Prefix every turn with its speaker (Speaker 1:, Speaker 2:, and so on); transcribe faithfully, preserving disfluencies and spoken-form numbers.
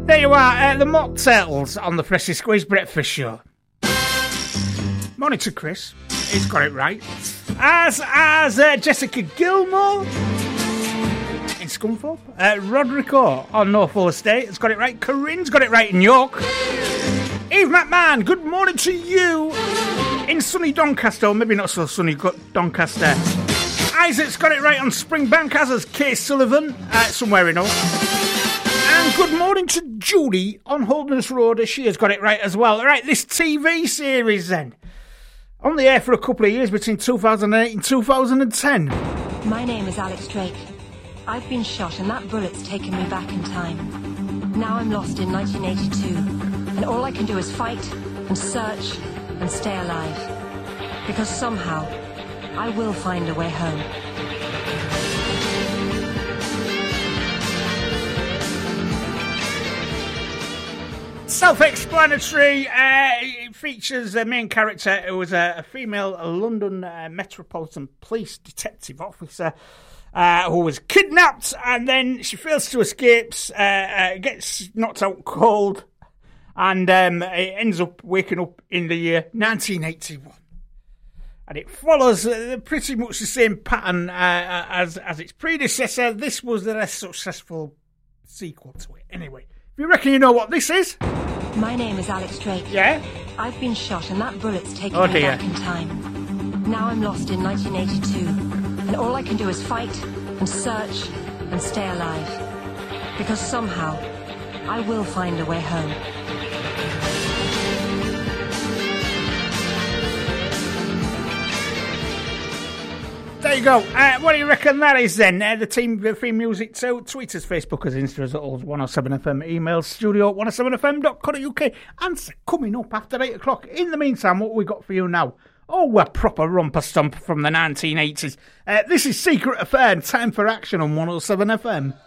Speaker 1: There you are, uh, the Mock Turtles on the Freshly Squeezed Breakfast Show. Morning to Chris. He's got it right. As as uh, Jessica Gilmore in Scunthorpe. Uh, Rodrigo on Norfolk Estate has got it right. Corinne's got it right in York. Eve McMahon, good morning to you in sunny Doncaster. Or maybe not so sunny Doncaster. Isaac's got it right on Springbank, as has Kay Sullivan, uh, somewhere in us. And good morning to Judy on Holderness Road. She has got it right as well. Right, this T V series then. On the air for a couple of years between two thousand eight and two thousand ten.
Speaker 2: My name is Alex Drake. I've been shot and that bullet's taken me back in time. Now I'm lost in nineteen eighty-two. And all I can do is fight and search and stay alive. Because somehow, I will find a way home.
Speaker 1: Self-explanatory. Uh, it features a main character who was a, a female London uh, Metropolitan Police detective officer uh, who was kidnapped, and then she fails to escape, uh, uh, gets knocked out cold, and um, it ends up waking up in the year nineteen eighty-one. And it follows uh, pretty much the same pattern uh, as as its predecessor. This was the less successful sequel to it. Anyway, if you reckon you know what this is?
Speaker 2: My name is Alex Drake.
Speaker 1: Yeah?
Speaker 2: I've been shot and that bullet's taken
Speaker 1: Oh,
Speaker 2: me
Speaker 1: dear.
Speaker 2: back in time. Now I'm lost in nineteen eighty-two. And all I can do is fight and search and stay alive. Because somehow, I will find a way home.
Speaker 1: There you go. Uh, what do you reckon that is then? Uh, the team, the theme music to tweet us, Facebook us, Insta us at all one oh seven F M, email studio one oh seven F M dot co dot U K. Answer coming up after eight o'clock. In the meantime, what we got for you now? Oh, a proper romper stomp from the nineteen eighties. Uh, this is Secret Affair, time for action on one oh seven F M.